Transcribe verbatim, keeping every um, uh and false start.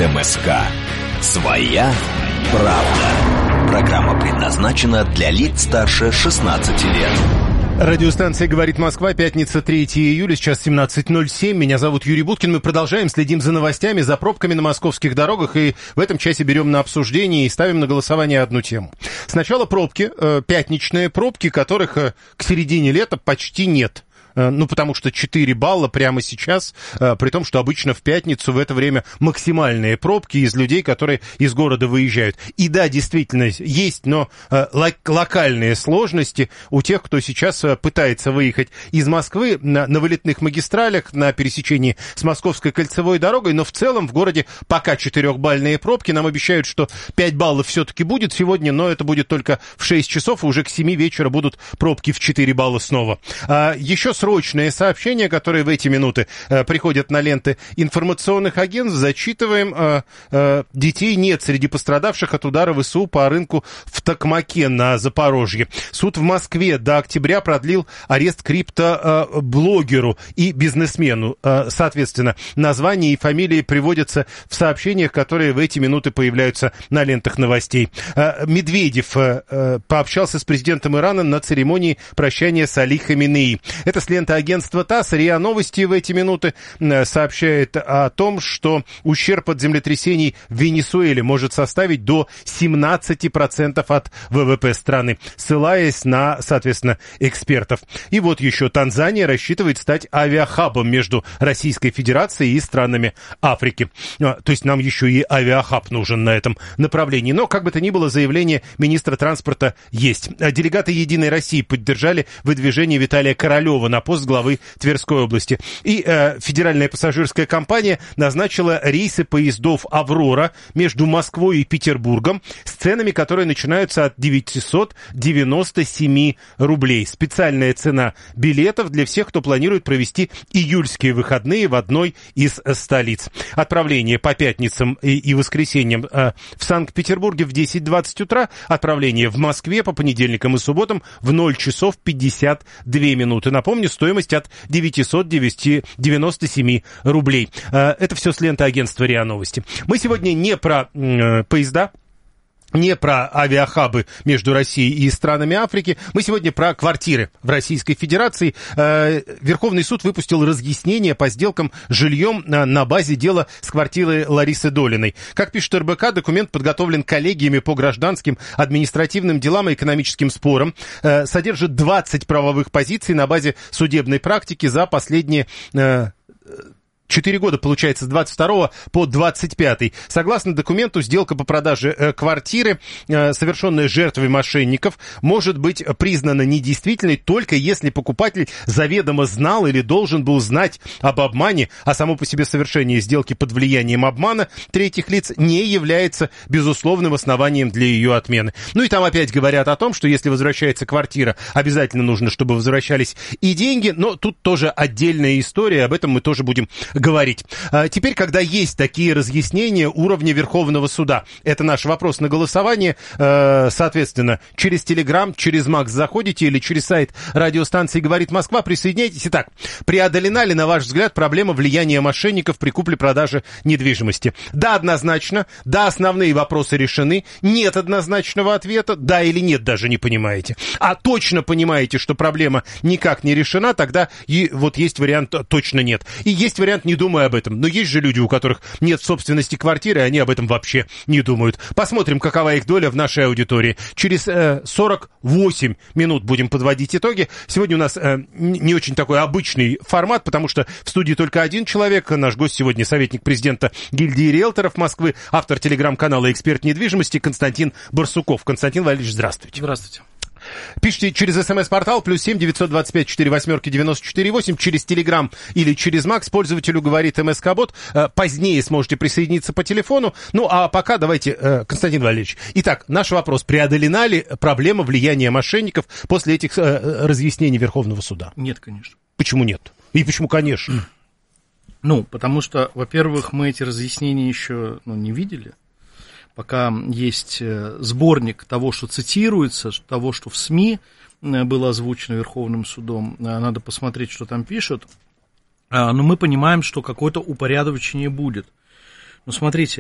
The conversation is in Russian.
МСК. Своя правда. Программа предназначена для лиц старше шестнадцати лет. Радиостанция «Говорит Москва», пятница, третьего июля, сейчас семнадцать ноль семь. Меня зовут Юрий Буткин. Мы продолжаем, следим за новостями, за пробками на московских дорогах. И в этом часе берем на обсуждение и ставим на голосование одну тему. Сначала пробки, пятничные пробки, которых к середине лета почти нет. Ну, потому что четыре балла прямо сейчас, при том, что обычно в пятницу в это время максимальные пробки из людей, которые из города выезжают. И да, действительно, есть, но локальные сложности у тех, кто сейчас пытается выехать из Москвы на, на вылетных магистралях, на пересечении с Московской кольцевой дорогой, но в целом в городе пока четырехбальные пробки. Нам обещают, что пять баллов все-таки будет сегодня, но это будет только в шесть часов, и уже к семи вечера будут пробки в четыре балла снова. А еще срочные сообщения, которые в эти минуты э, приходят на ленты информационных агентств. Зачитываем. Э, э, детей нет среди пострадавших от удара ВСУ по рынку в Токмаке на Запорожье. Суд в Москве до октября продлил арест криптоблогеру и бизнесмену. Э, соответственно, названия и фамилии приводятся в сообщениях, которые в эти минуты появляются на лентах новостей. Э, Медведев э, э, пообщался с президентом Ирана на церемонии прощания с Али Хаминеи. Это с ленты агентства ТАСС. РИА Новости в эти минуты сообщает о том, что ущерб от землетрясений в Венесуэле может составить до семнадцать процентов от ВВП страны, ссылаясь на, соответственно, экспертов. И вот еще Танзания рассчитывает стать авиахабом между Российской Федерацией и странами Африки. То есть нам еще и авиахаб нужен на этом направлении. Но, как бы то ни было, заявление министра транспорта есть. Делегаты «Единой России» поддержали выдвижение Виталия Королева на пост главы Тверской области. И э, федеральная пассажирская компания назначила рейсы поездов «Аврора» между Москвой и Петербургом с ценами, которые начинаются от девятьсот девяносто семь рублей. Специальная цена билетов для всех, кто планирует провести июльские выходные в одной из столиц. Отправление по пятницам и, и воскресеньям э, в Санкт-Петербурге в десять двадцать утра, отправление в Москве по понедельникам и субботам в ноль часов пятьдесят две минуты. Напомню, стоимость от девятьсот девяносто семь рублей. Это все с ленты агентства РИА Новости. Мы сегодня не про э, поезда, не про авиахабы между Россией и странами Африки. Мы сегодня про квартиры в Российской Федерации. Верховный суд выпустил разъяснение по сделкам жильем на базе дела с квартиры Ларисы Долиной. Как пишет эр бэ ка, документ подготовлен коллегиями по гражданским, административным делам и экономическим спорам. Содержит двадцать правовых позиций на базе судебной практики за последние... Четыре года, получается, с двадцать второго по двадцать пятый. Согласно документу, сделка по продаже э, квартиры, э, совершенная жертвой мошенников, может быть признана недействительной только если покупатель заведомо знал или должен был знать об обмане, а само по себе совершение сделки под влиянием обмана третьих лиц не является безусловным основанием для ее отмены. Ну и там опять говорят о том, что если возвращается квартира, обязательно нужно, чтобы возвращались и деньги, но тут тоже отдельная история, об этом мы тоже будем говорить. А теперь, когда есть такие разъяснения уровня Верховного суда, это наш вопрос на голосование, соответственно, через Телеграм, через Макс заходите или через сайт радиостанции «Говорит Москва», присоединяйтесь. Итак, преодолена ли, на ваш взгляд, проблема влияния мошенников при купле-продаже недвижимости? Да, однозначно. Да, основные вопросы решены. Нет однозначного ответа. Да или нет, даже не понимаете. А точно понимаете, что проблема никак не решена, тогда и вот есть вариант «точно нет». И есть вариант «не думаю об этом». Но есть же люди, у которых нет в собственности квартиры, и они об этом вообще не думают. Посмотрим, какова их доля в нашей аудитории. Через э, сорок восемь минут будем подводить итоги. Сегодня у нас э, не очень такой обычный формат, потому что в студии только один человек. Наш гость сегодня советник президента гильдии риэлторов Москвы, автор телеграм-канала «Эксперт недвижимости» Константин Барсуков. Константин Валерьевич, здравствуйте. Здравствуйте. Пишите через смс-портал плюс семь девятьсот двадцать пять четыре восьмерки девяносто четыре восемь, через Телеграм или через Макс. Пользователю говорит МСК-бот. Позднее сможете присоединиться по телефону. Ну, а пока давайте, Константин Валерьевич. Итак, наш вопрос. Преодолена ли проблема влияния мошенников после этих разъяснений Верховного суда? Нет, конечно. Почему нет? И почему, конечно? Ну, потому что, во-первых, мы эти разъяснения еще ну, не видели. Пока есть сборник того, что цитируется, того, что в СМИ было озвучено Верховным судом, надо посмотреть, что там пишут, но мы понимаем, что какое-то упорядочение будет. Ну, смотрите,